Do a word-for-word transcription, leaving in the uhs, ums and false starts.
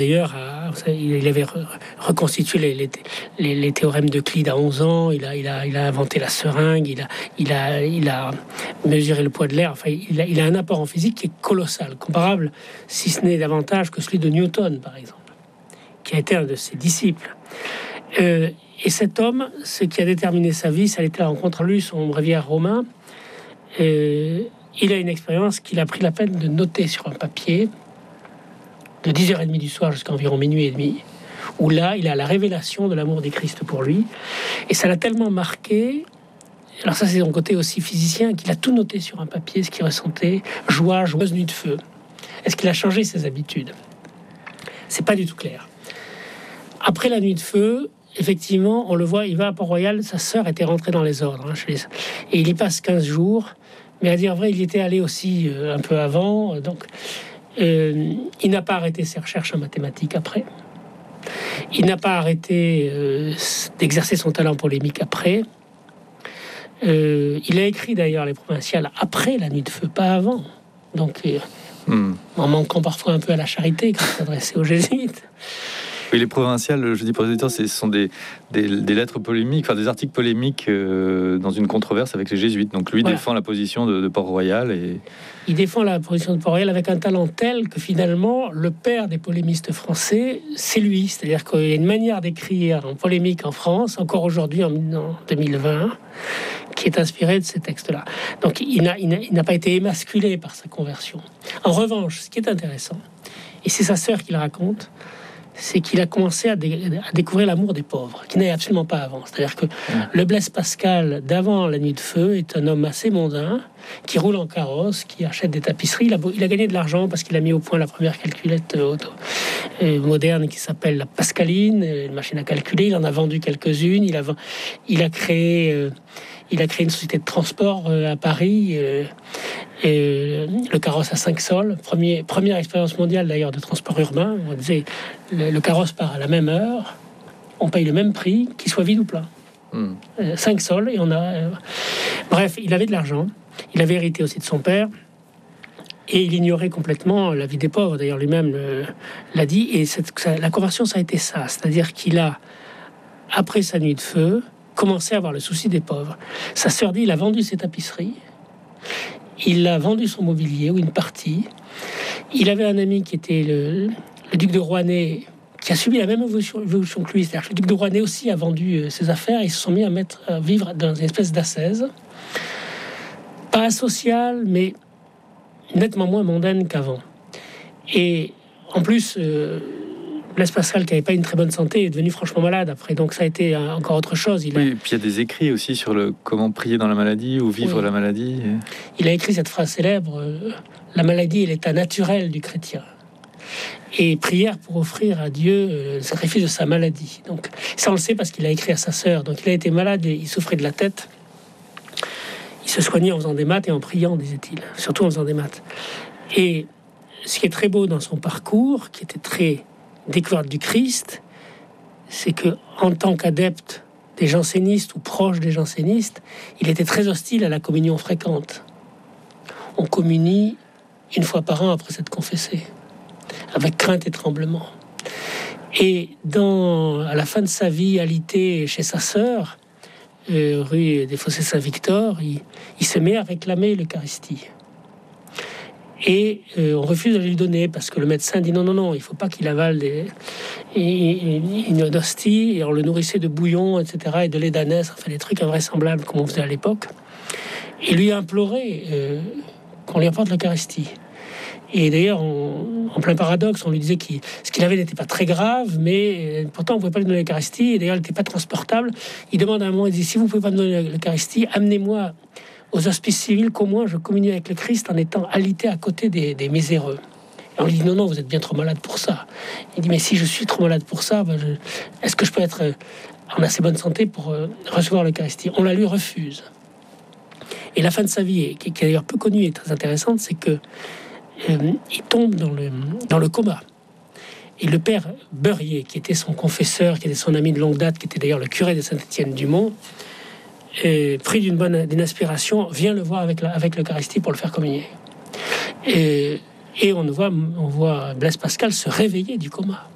D'ailleurs, il avait reconstitué les, les, les, les théorèmes d'Euclide à onze ans, il a, il, a, il a inventé la seringue, il a, il a, il a mesuré le poids de l'air. Enfin, il a, il a un apport en physique qui est colossal, comparable, si ce n'est davantage, que celui de Newton, par exemple, qui a été un de ses disciples. Euh, et cet homme, ce qui a déterminé sa vie, ça a été la rencontre, lui, son bréviaire romain. Euh, il a une expérience qu'il a pris la peine de noter sur un papier, de dix heures trente du soir jusqu'à environ minuit et demi, où là, il a la révélation de l'amour des Christ pour lui. Et ça l'a tellement marqué, alors ça c'est son côté aussi physicien, qu'il a tout noté sur un papier, ce qu'il ressentait, joie, joyeuse nuit de feu. Est-ce qu'il a changé ses habitudes? C'est pas du tout clair. Après la nuit de feu, effectivement, on le voit, il va à Port-Royal, sa sœur était rentrée dans les ordres, hein, chez les... et il y passe quinze jours, mais à dire vrai, il y était allé aussi euh, un peu avant, donc... Euh, il n'a pas arrêté ses recherches en mathématiques après. Il n'a pas arrêté euh, d'exercer son talent polémique après. Euh, il a écrit d'ailleurs les Provinciales après la nuit de feu, pas avant. Donc, euh, hmm. en manquant parfois un peu à la charité quand il s'adressait aux jésuites. Oui, les Provinciales, je dis pour les auditeurs, ce sont des, des, des lettres polémiques, enfin des articles polémiques euh, dans une controverse avec les jésuites. Donc lui voilà. défend la position de, de Port-Royal. Et... Il défend la position de Port-Royal avec un talent tel que finalement, le père des polémistes français, c'est lui. C'est-à-dire qu'il y a une manière d'écrire en polémique en France, encore aujourd'hui en deux mille vingt, qui est inspirée de ces textes-là. Donc il n'a, il n'a, il n'a pas été émasculé par sa conversion. En revanche, ce qui est intéressant, et c'est sa sœur qui le raconte, c'est qu'il a commencé à, dé- à découvrir l'amour des pauvres, qui n'avait absolument pas avant. C'est-à-dire que mmh. le Blaise Pascal d'avant la nuit de feu est un homme assez mondain, qui roule en carrosse, qui achète des tapisseries. Il a, il a gagné de l'argent parce qu'il a mis au point la première calculette auto, euh, moderne qui s'appelle la Pascaline, une machine à calculer. Il en a vendu quelques-unes. Il a, il a créé... Euh, Il a créé une société de transport euh, à Paris, euh, et, euh, le carrosse à cinq sols. Premier, première expérience mondiale d'ailleurs de transport urbain. On disait le, le carrosse part à la même heure, on paye le même prix, qu'il soit vide ou plein. Mm. Euh, cinq sols et on a. Euh... Bref, il avait de l'argent. Il avait hérité aussi de son père. Et il ignorait complètement la vie des pauvres. D'ailleurs, lui-même euh, l'a dit. Et cette, ça, la conversion, ça a été ça. C'est-à-dire qu'il a, après sa nuit de feu, commençait à avoir le souci des pauvres. Sa sœur dit, il a vendu ses tapisseries, il a vendu son mobilier, ou une partie. Il avait un ami qui était le, le duc de Rouennais, qui a subi la même évolution, évolution que lui. C'est-à-dire que le duc de Rouennais aussi a vendu euh, ses affaires, et ils se sont mis à, mettre, à vivre dans une espèce d'ascèse. Pas asociale, mais nettement moins mondaine qu'avant. Et en plus... Euh, Blaise Pascal, qui n'avait pas une très bonne santé, est devenu franchement malade après. Donc ça a été encore autre chose. Il a... Oui, et puis il y a des écrits aussi sur le comment prier dans la maladie ou vivre oui. la maladie. Et... Il a écrit cette phrase célèbre euh, « La maladie est l'état naturel du chrétien ». Et prière pour offrir à Dieu euh, le sacrifice de sa maladie. Donc ça, on le sait parce qu'il a écrit à sa sœur. Donc il a été malade, et il souffrait de la tête. Il se soignait en faisant des maths et en priant, disait-il. Surtout en faisant des maths. Et ce qui est très beau dans son parcours, qui était très... découverte du Christ, c'est que en tant qu'adepte des jansénistes ou proche des jansénistes, il était très hostile à la communion fréquente. On communie une fois par an après s'être confessé, avec crainte et tremblement. Et dans, à la fin de sa vie, alité chez sa sœur, euh, rue des Fossés Saint-Victor, il, il se met à réclamer l'Eucharistie. Et euh, on refuse de lui donner parce que le médecin dit non, non, non, il ne faut pas qu'il avale des, une hostie, et on le nourrissait de bouillon, et cetera, et de lait d'ânesse, enfin des trucs invraisemblables comme on faisait à l'époque. Et lui a imploré euh, qu'on lui apporte l'Eucharistie. Et d'ailleurs, on, en plein paradoxe, on lui disait que ce qu'il avait n'était pas très grave, mais pourtant on ne pouvait pas lui donner l'Eucharistie, et d'ailleurs elle n'était pas transportable. Il demande à un moment, il dit, si vous ne pouvez pas me donner l'Eucharistie, amenez-moi aux hospices civils, qu'au moins je communie avec le Christ en étant alité à côté des, des miséreux. Et on lui dit non, non, vous êtes bien trop malade pour ça. Il dit mais si je suis trop malade pour ça, ben je, est-ce que je peux être en assez bonne santé pour euh, recevoir l'Eucharistie? On la lui refuse. Et la fin de sa vie, qui, qui est d'ailleurs peu connue et très intéressante, c'est que euh, il tombe dans le, dans le coma. Et le père Beurier, qui était son confesseur, qui était son ami de longue date, qui était d'ailleurs le curé de Saint-Étienne-du-Mont, et pris d'une bonne d'une inspiration, vient le voir avec, la, avec l'Eucharistie pour le faire communier. Et, et on voit, on voit Blaise Pascal se réveiller du coma.